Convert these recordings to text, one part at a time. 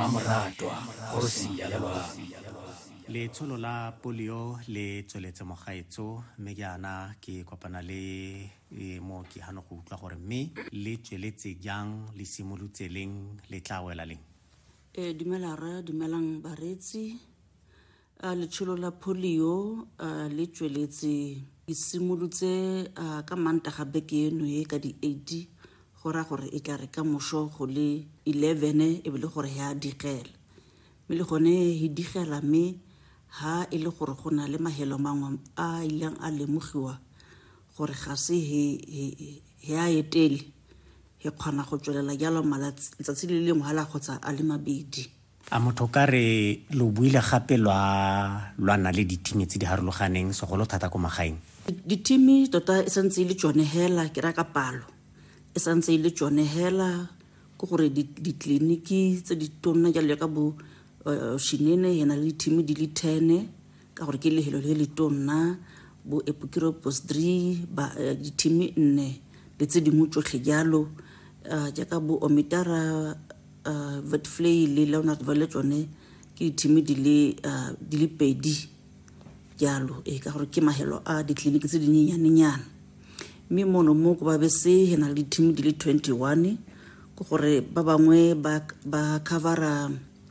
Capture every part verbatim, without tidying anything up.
Mmamoratwa go se ya ba Letsholo la polio le tsweletse mo gaetso mme jaana ke kopana le mo ke hano go utlwa gore mme le tsweletse jang le simolotse leng le tla wela leng. E dumela ra dumelang baretsi a letsholo la polio le tsweletse e simolotse ka manta ga beke eno e ka di eight gora gore e tla re ka mosho go le eleven e be le gore ya digela me le gone he digela me ha e le gore gona le mahelo mangwe a ilang a lemogiwa gore ga se he he a etele he khona go tswelela jalo malatsi le lengwe hala gotsa a le mabedi. A motho ka re lo buile gape lwa lwana le ditimi tse di harologaneng segolo thata ko magaeng. Ditimi tota e santse le tsone hela ke ra ka palo e santse le tsone hela go gore di kliniki tse di tonna jalo ka bo shinene yana le ditimi di le ten ka gore ke lehelo le le tonna bo epokiro postri ba ditimi nne le tse di motsotlhe jalo jaaka bo omitara vetflay le Leonard Valetsone ke ditimi di le di le pedi jalo e ka gore ke mahelo a ditleliniki tse di nyenyane nyana mme mono mo go ba bese hena le ditimi di le twenty-one go gore ba bangwe ba ba covera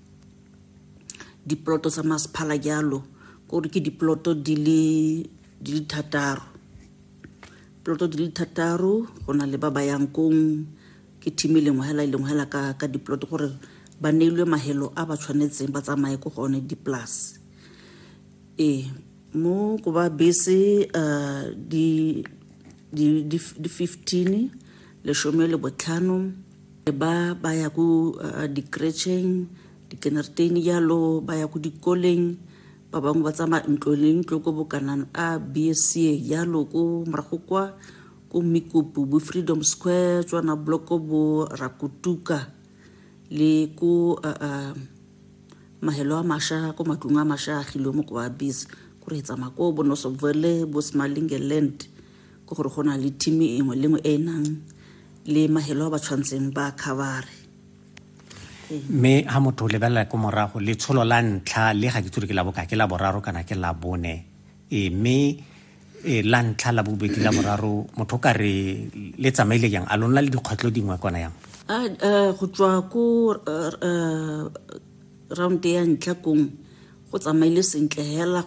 diploto sa masepala jalo go re ke diploto di le di le thataro ploto di le thataro gona le ba ba yang kong ke timi lengwe hela lengwe hela ka ka diploto gore ba neilwe mahelo a ba tshwanetseng ba tsamaye go gone di plus e mo go ba bese uh di di di fifteen le shome le botlhano ba ba ya go di Gretchen di Kennerton yalo ba ya go dikoleng ba bangwe ba tsama ntlo le ntlo go bokanang a B S C yalo go morago kwa go Mikupu bo Freedom Square tswana block bo Rakutuka le go mahelo a masha go matlong a masha gilo mo go ba bese go re tsama go bo Nosovele bo Smalingeland go gore gona le timi engwe lengwe e nang le mahelo a ba tshwantseng ba khavare. Me ha motho le bela ko morago le tsholo la ntlha le ga ke tsore ke la boka ke la boraro kana ke la bone e me e la ntlha la bobedi la boraro motho ka re le tsamaile jang a lona le dikgwetlo dingwe kwana yang a go tswa ko round ya ntlha kong go tsamaile sentle hela